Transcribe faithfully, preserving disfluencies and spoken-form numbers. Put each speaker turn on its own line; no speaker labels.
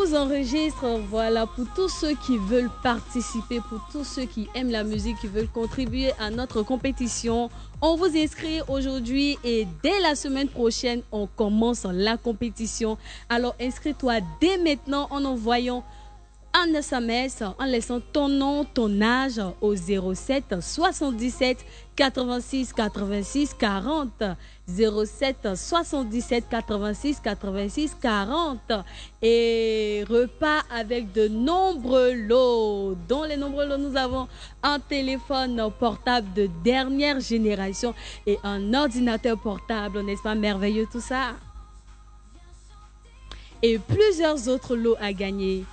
nous enregistre. Voilà, pour tous ceux qui veulent participer, pour tous ceux qui aiment la musique, qui veulent contribuer à notre compétition, on vous inscrit aujourd'hui et dès la semaine prochaine, on commence la compétition. Alors inscris-toi dès maintenant en envoyant un S M S en laissant ton nom, ton âge au zéro sept soixante-dix-sept quatre-vingt-six quatre-vingt-six quarante. zéro sept soixante-dix-sept quatre-vingt-six quatre-vingt-six quarante. Et repas avec de nombreux lots. Dans les nombreux lots, nous avons un téléphone portable de dernière génération et un ordinateur portable. N'est-ce pas merveilleux tout ça? Et plusieurs autres lots à gagner.